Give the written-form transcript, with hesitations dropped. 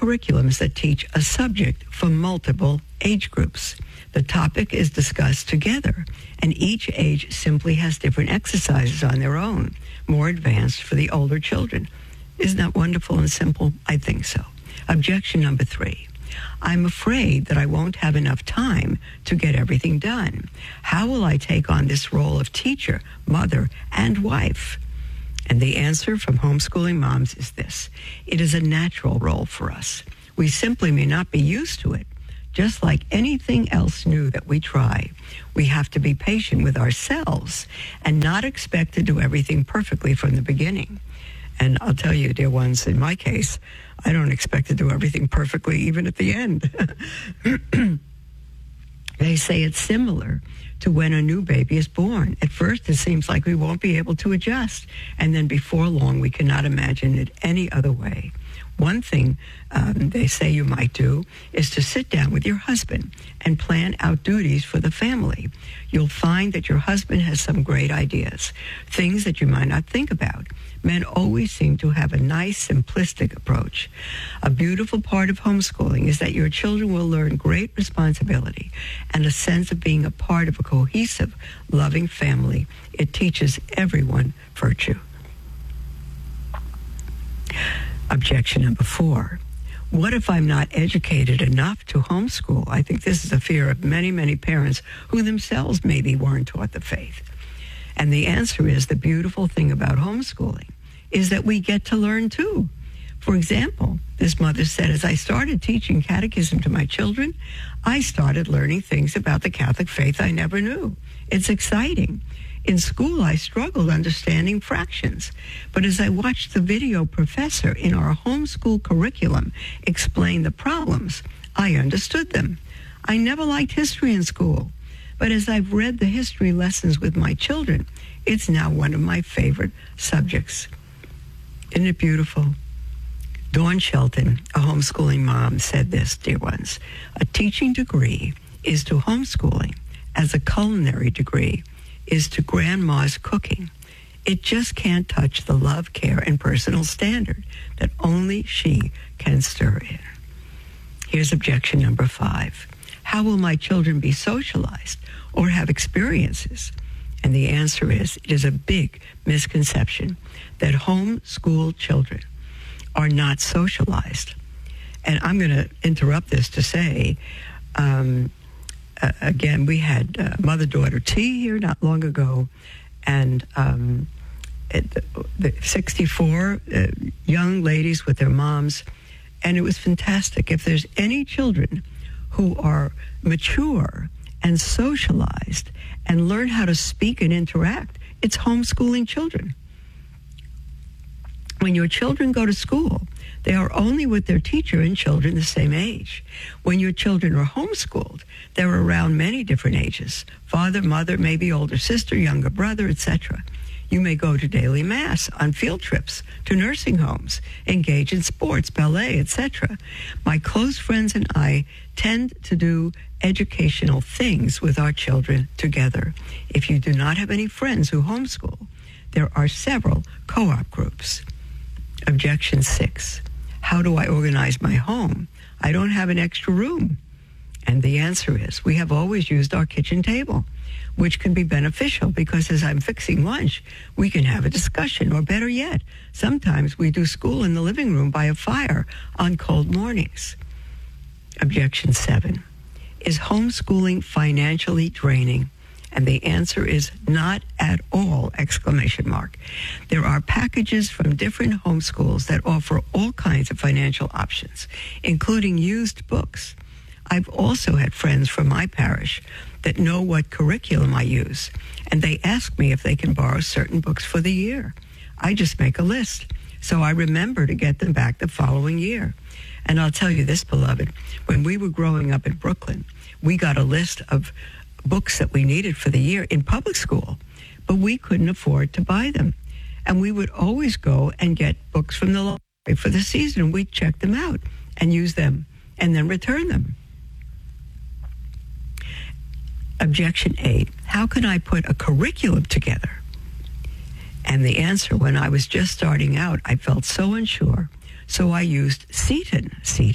curriculums that teach a subject for multiple age groups. The topic is discussed together, and each age simply has different exercises on their own, more advanced for the older children. Isn't that wonderful and simple? I think so. Objection number 3. I'm afraid that I won't have enough time to get everything done. How will I take on this role of teacher, mother, and wife? And the answer from homeschooling moms is this. It is a natural role for us. We simply may not be used to it. Just like anything else new that we try, we have to be patient with ourselves and not expect to do everything perfectly from the beginning. And I'll tell you, dear ones, in my case, I don't expect to do everything perfectly even at the end. They say it's similar to when a new baby is born. At first, it seems like we won't be able to adjust. And then before long, we cannot imagine it any other way. One thing they say you might do is to sit down with your husband and plan out duties for the family. You'll find that your husband has some great ideas, things that you might not think about. Men always seem to have a nice, simplistic approach. A beautiful part of homeschooling is that your children will learn great responsibility and a sense of being a part of a cohesive, loving family. It teaches everyone virtue. Objection number 4. What if I'm not educated enough to homeschool? I think this is a fear of many, many parents who themselves maybe weren't taught the faith. And the answer is the beautiful thing about homeschooling is that we get to learn too. For example, this mother said, as I started teaching catechism to my children, I started learning things about the Catholic faith I never knew. It's exciting. In school, I struggled understanding fractions. But as I watched the video professor in our homeschool curriculum explain the problems, I understood them. I never liked history in school. But as I've read the history lessons with my children, it's now one of my favorite subjects. Isn't it beautiful? Dawn Shelton, a homeschooling mom, said this, dear ones. A teaching degree is to homeschooling as a culinary degree is to grandma's cooking. It just can't touch the love, care, and personal standard that only she can stir in. Here's objection number 5. How will my children be socialized or have experiences? And the answer is, it is a big misconception that homeschool children are not socialized. And I'm going to interrupt this to say, again, we had mother-daughter tea here not long ago, and the 64 young ladies with their moms, and it was fantastic. If there's any children who are mature and socialized and learn how to speak and interact, it's homeschooling children. When your children go to school, they are only with their teacher and children the same age. When your children are homeschooled, they're around many different ages. Father, mother, maybe older sister, younger brother, etc. You may go to daily mass, on field trips, to nursing homes, engage in sports, ballet, etc. My close friends and I tend to do educational things with our children together. If you do not have any friends who homeschool, there are several co-op groups. Objection 6. How do I organize my home? I don't have an extra room. And the answer is, we have always used our kitchen table, which can be beneficial because as I'm fixing lunch, we can have a discussion, or better yet, sometimes we do school in the living room by a fire on cold mornings. Objection 7. Is homeschooling financially draining? And the answer is not at all, exclamation mark. There are packages from different homeschools that offer all kinds of financial options, including used books. I've also had friends from my parish that know what curriculum I use, and they ask me if they can borrow certain books for the year. I just make a list, so I remember to get them back the following year. And I'll tell you this, beloved, when we were growing up in Brooklyn, we got a list of books that we needed for the year in public school, but we couldn't afford to buy them. And we would always go and get books from the library for the season. We'd check them out and use them and then return them. Objection 8, how can I put a curriculum together? And the answer, when I was just starting out, I felt so unsure. So I used Seton.